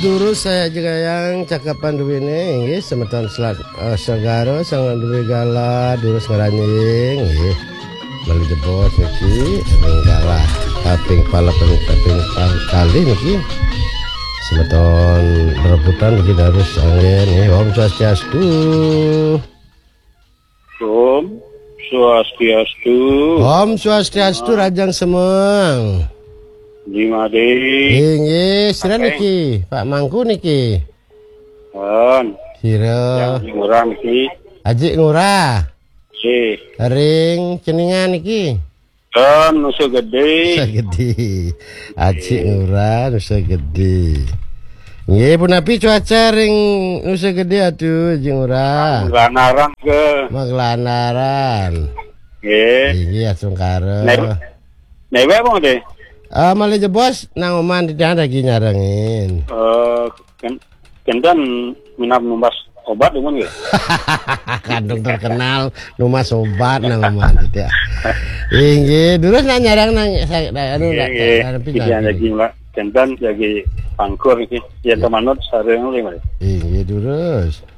Dulu saya juga yang cakapan duwe ini nggih semeton segara sangat duwe gala durus ngaranying nggih. Mali jebot niki galah kaping kali niki. Semeton rebutan niki harus angin nggih. Om Swastiastu. Om Swastiastu. Om Swastiastu Rajang Semeng. Jimade. Nggih, sira niki, Pak Mangku niki. Sira. Yang ngurah niki. Aji ngurah. Si. Ring ceningan niki. Nusa gede. Nusa gede. Aji ngurah Nusa gede. Nggih, punapi cuaca ring Nusa gede atuh Aji ngurah. Maglanaran ke. Maglanaran. Nggih. Nggih, asung karo. Newe apa deh? Malah jebos nang oman tidak lagi nyarengin. Kendan minap numbas obat dengan nggih. Kandung terkenal numas obat nang oman tidak. Inggih, terus nang nyarang nang anu nggih. Lagi kendan lagi pangkur iki. Ya temanut sareng lima. Inggih, terus.